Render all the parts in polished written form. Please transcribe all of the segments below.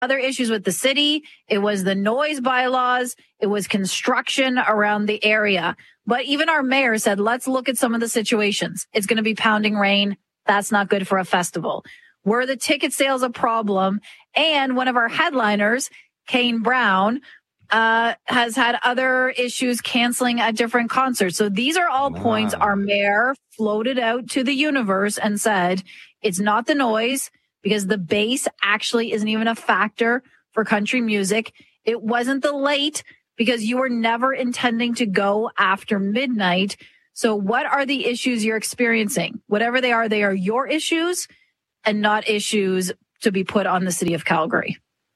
other issues with the city. It was the noise bylaws. It was construction around the area. But even our mayor said, let's look at some of the situations. It's going to be pounding rain. That's not good for a festival. Were the ticket sales a problem? And one of our headliners, Kane Brown, has had other issues canceling at different concerts. So these are all points our mayor floated out to the universe and said, it's not the noise, because the bass actually isn't even a factor for country music. It wasn't the late, because you were never intending to go after midnight. So what are the issues you're experiencing? Whatever they are your issues and not issues to be put on the city of Calgary.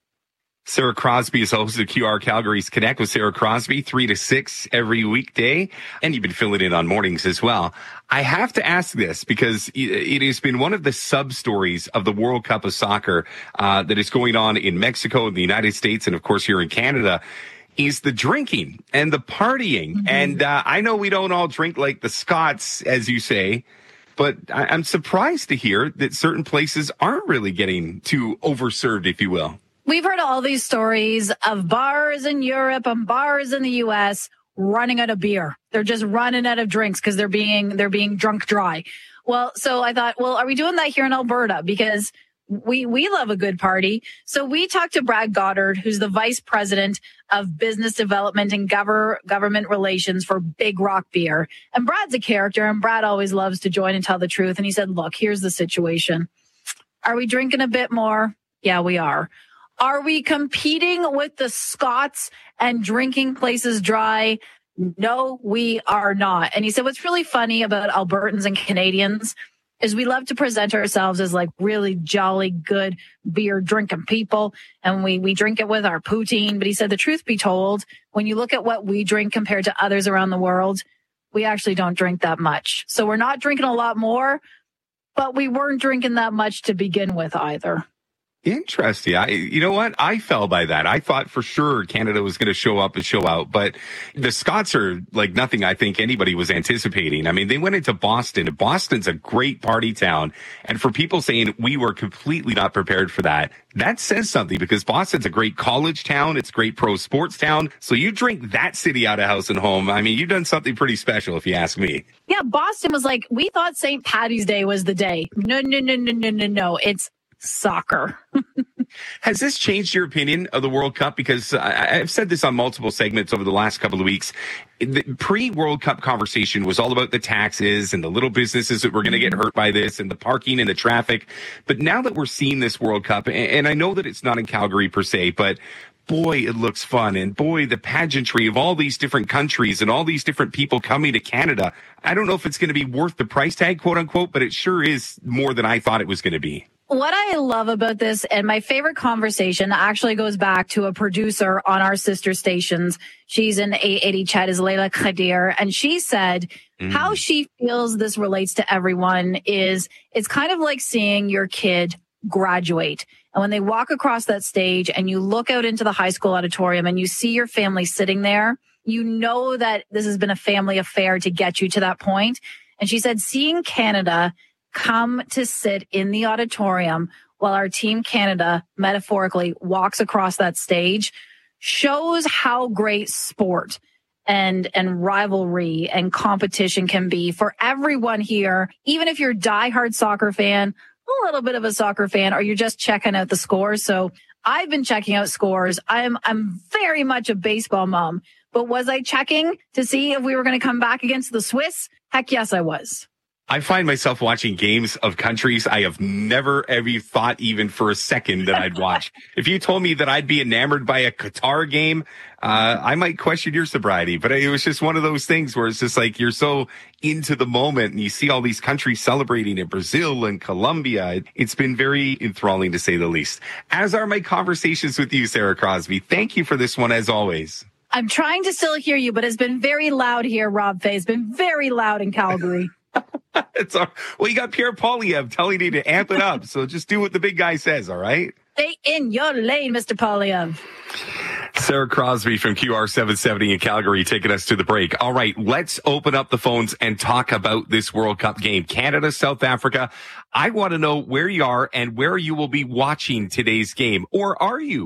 Sarah Crosby is host of QR Calgary's Connect with Sarah Crosby, 3 to 6 every weekday. And you've been filling in on mornings as well. I have to ask this because it has been one of the sub-stories of the World Cup of Soccer that is going on in Mexico, in the United States, and of course here in Canada, is the drinking and the partying. Mm-hmm. And I know we don't all drink like the Scots, as you say, but I'm surprised to hear that certain places aren't really getting too overserved, if you will. We've heard all these stories of bars in Europe and bars in the U.S. running out of beer. They're just running out of drinks because they're being drunk dry. Well, so I thought, well, are we doing that here in Alberta? Because we love a good party. So we talked to Brad Goddard, who's the vice president of business development and government relations for Big Rock Beer. And Brad's a character, and Brad always loves to join and tell the truth. And he said, look, here's the situation. Are we drinking a bit more? Yeah, we are. Are we competing with the Scots and drinking places dry? No, we are not. And he said, what's really funny about Albertans and Canadians is we love to present ourselves as like really jolly, good beer drinking people. And we drink it with our poutine. But he said, the truth be told, when you look at what we drink compared to others around the world, we actually don't drink that much. So we're not drinking a lot more, but we weren't drinking that much to begin with either. Interesting. You know what? I fell by that. I thought for sure Canada was going to show up and show out, but the Scots are like nothing I think anybody was anticipating. I mean, they went into Boston, and Boston's a great party town. And for people saying we were completely not prepared for that, that says something, because Boston's a great college town. It's a great pro sports town. So you drink that city out of house and home. I mean, you've done something pretty special, if you ask me. Yeah, Boston was like, we thought St. Paddy's Day was the day. No. It's soccer. Has this changed your opinion of the World Cup? Because I've said this on multiple segments over the last couple of weeks. The pre-World Cup conversation was all about the taxes and the little businesses that were going to get hurt by this and the parking and the traffic. But now that we're seeing this World Cup, and I know that it's not in Calgary per se, but boy, it looks fun. And boy, the pageantry of all these different countries and all these different people coming to Canada. I don't know if it's going to be worth the price tag, quote unquote, but it sure is more than I thought it was going to be. What I love about this, and my favorite conversation actually goes back to a producer on our sister stations. She's in 880 Chat, is Layla Khadir. And she said how she feels this relates to everyone is it's kind of like seeing your kid graduate. And when they walk across that stage and you look out into the high school auditorium and you see your family sitting there, you know that this has been a family affair to get you to that point. And she said, seeing Canada come to sit in the auditorium while our Team Canada metaphorically walks across that stage shows how great sport and rivalry and competition can be for everyone here. Even if you're a diehard soccer fan, a little bit of a soccer fan, or you're just checking out the scores. So I've been checking out scores. I'm very much a baseball mom, but was I checking to see if we were going to come back against the Swiss? Heck yes, I was. I find myself watching games of countries I have never ever thought even for a second that I'd watch. If you told me that I'd be enamored by a Qatar game, I might question your sobriety. But it was just one of those things where it's just like you're so into the moment and you see all these countries celebrating in Brazil and Colombia. It's been very enthralling to say the least. As are my conversations with you, Sarah Crosby. Thank you for this one as always. I'm trying to still hear you, but it's been very loud here, Rob Fay. It's been very loud in Calgary. Well, you got Pierre Poilievre telling you to amp it up. So just do what the big guy says, all right? Stay in your lane, Mr. Poilievre. Sarah Crosby from QR770 in Calgary taking us to the break. All right, let's open up the phones and talk about this World Cup game. Canada, South Africa. I want to know where you are and where you will be watching today's game. Or are you?